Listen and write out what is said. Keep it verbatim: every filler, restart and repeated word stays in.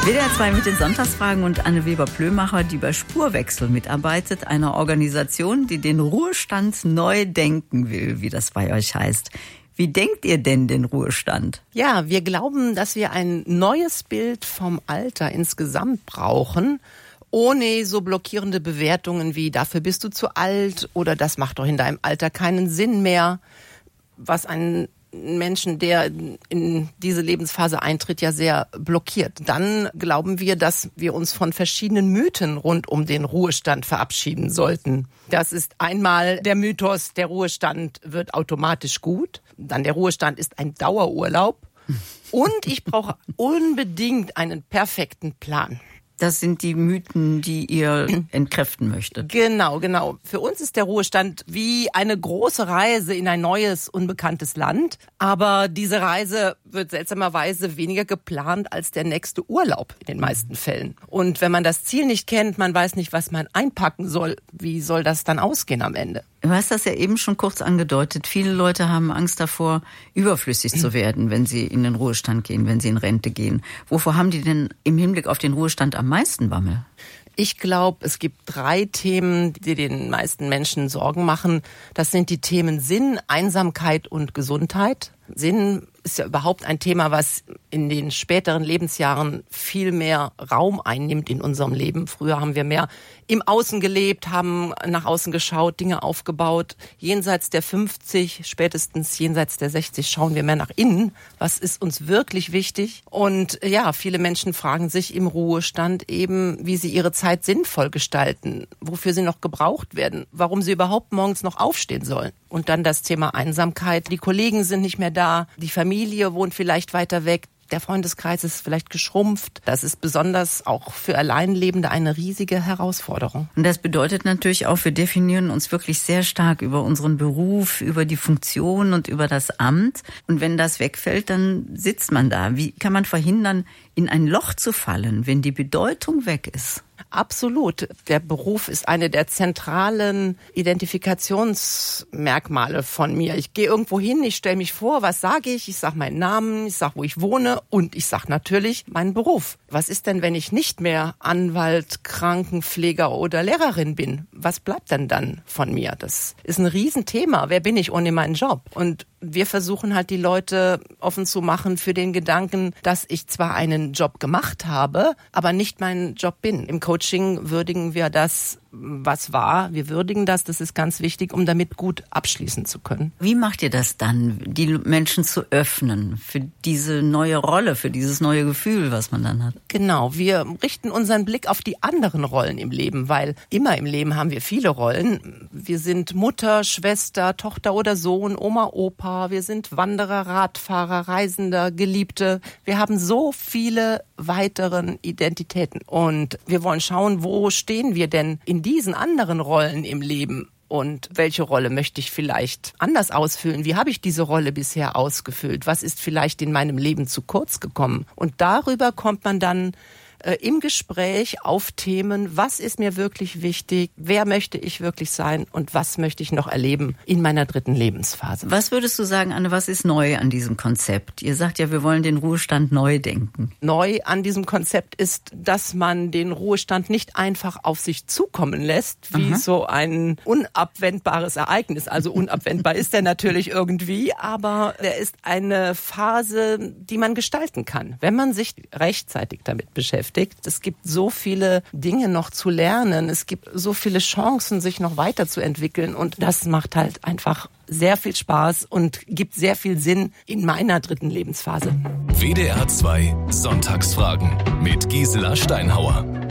W D R zwei mit den Sonntagsfragen und Anne Weber-Plömacher, die bei Spurwechsel mitarbeitet, einer Organisation, die den Ruhestand neu denken will, wie das bei euch heißt. Wie denkt ihr denn den Ruhestand? Ja, wir glauben, dass wir ein neues Bild vom Alter insgesamt brauchen, ohne so blockierende Bewertungen wie dafür bist du zu alt oder das macht doch in deinem Alter keinen Sinn mehr, was einen Menschen, der in diese Lebensphase eintritt, ja sehr blockiert. Dann glauben wir, dass wir uns von verschiedenen Mythen rund um den Ruhestand verabschieden sollten. Das ist einmal der Mythos, der Ruhestand wird automatisch gut. Dann der Ruhestand ist ein Dauerurlaub. Und ich brauche unbedingt einen perfekten Plan. Das sind die Mythen, die ihr entkräften möchtet. Genau, genau. Für uns ist der Ruhestand wie eine große Reise in ein neues, unbekanntes Land. Aber diese Reise wird seltsamerweise weniger geplant als der nächste Urlaub in den meisten Fällen. Und wenn man das Ziel nicht kennt, man weiß nicht, was man einpacken soll, wie soll das dann ausgehen am Ende? Du hast das ja eben schon kurz angedeutet. Viele Leute haben Angst davor, überflüssig zu werden, wenn sie in den Ruhestand gehen, wenn sie in Rente gehen. Wovor haben die denn im Hinblick auf den Ruhestand am meisten Bammel? Ich glaube, es gibt drei Themen, die den meisten Menschen Sorgen machen. Das sind die Themen Sinn, Einsamkeit und Gesundheit. Sinn ist ja überhaupt ein Thema, was in den späteren Lebensjahren viel mehr Raum einnimmt in unserem Leben. Früher haben wir mehr im Außen gelebt, haben nach außen geschaut, Dinge aufgebaut. Jenseits der fünfzig, spätestens jenseits der sechzig schauen wir mehr nach innen. Was ist uns wirklich wichtig? Und ja, viele Menschen fragen sich im Ruhestand eben, wie sie ihre Zeit sinnvoll gestalten, wofür sie noch gebraucht werden, warum sie überhaupt morgens noch aufstehen sollen. Und dann das Thema Einsamkeit. Die Kollegen sind nicht mehr da, die Familie wohnt vielleicht weiter weg, der Freundeskreis ist vielleicht geschrumpft. Das ist besonders auch für Alleinlebende eine riesige Herausforderung. Und das bedeutet natürlich auch, wir definieren uns wirklich sehr stark über unseren Beruf, über die Funktion und über das Amt. Und wenn das wegfällt, dann sitzt man da. Wie kann man verhindern, in ein Loch zu fallen, wenn die Bedeutung weg ist? Absolut. Der Beruf ist eine der zentralen Identifikationsmerkmale von mir. Ich gehe irgendwo hin, ich stelle mich vor, was sage ich? Ich sage meinen Namen, ich sage, wo ich wohne und ich sage natürlich meinen Beruf. Was ist denn, wenn ich nicht mehr Anwalt, Krankenpfleger oder Lehrerin bin? Was bleibt denn dann von mir? Das ist ein Riesenthema. Wer bin ich ohne meinen Job? Und wir versuchen halt die Leute offen zu machen für den Gedanken, dass ich zwar einen Job gemacht habe, aber nicht mein Job bin. Im Coaching würdigen wir das, was war. Wir würdigen das, das ist ganz wichtig, um damit gut abschließen zu können. Wie macht ihr das dann, die Menschen zu öffnen für diese neue Rolle, für dieses neue Gefühl, was man dann hat? Genau, wir richten unseren Blick auf die anderen Rollen im Leben, weil immer im Leben haben wir viele Rollen. Wir sind Mutter, Schwester, Tochter oder Sohn, Oma, Opa, wir sind Wanderer, Radfahrer, Reisender, Geliebte. Wir haben so viele weiteren Identitäten und wir wollen schauen, wo stehen wir denn in diesen anderen Rollen im Leben? Und welche Rolle möchte ich vielleicht anders ausfüllen? Wie habe ich diese Rolle bisher ausgefüllt? Was ist vielleicht in meinem Leben zu kurz gekommen? Und darüber kommt man dann äh, im Gespräch auf Themen, was ist mir wirklich wichtig? Wer möchte ich wirklich sein? Und was möchte ich noch erleben in meiner dritten Lebensphase? Was würdest du sagen, Anne, was ist neu an diesem Konzept? Ihr sagt ja, wir wollen den Ruhestand neu denken. Neu an diesem Konzept ist, dass man den Ruhestand nicht einfach auf sich zukommen lässt, wie Aha. so ein unabwendbares Ereignis. Also unabwendbar ist er natürlich irgendwie, aber er ist eine Phase, die man gestalten kann, wenn man sich rechtzeitig damit beschäftigt. Es gibt so viele Dinge noch zu lernen, es gibt so viele Chancen, sich noch weiterzuentwickeln und das macht halt einfach sehr viel Spaß und gibt sehr viel Sinn in meiner dritten Lebensphase. W D R zwei Sonntagsfragen mit Gisela Steinhauer.